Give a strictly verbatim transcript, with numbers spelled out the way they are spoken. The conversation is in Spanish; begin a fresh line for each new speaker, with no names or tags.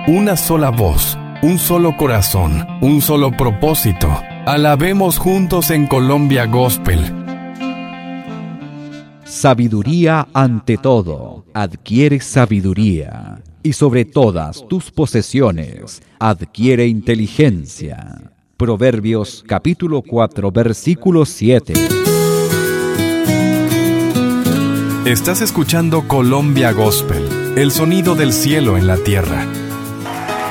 una sola voz, un solo corazón, un solo propósito. Alabemos juntos en Colombia Gospel.
Sabiduría ante todo. Adquiere sabiduría. Y sobre todas tus posesiones, adquiere inteligencia. Proverbios capítulo cuatro, versículo siete.
Estás escuchando Colombia Gospel, el sonido del cielo en la tierra.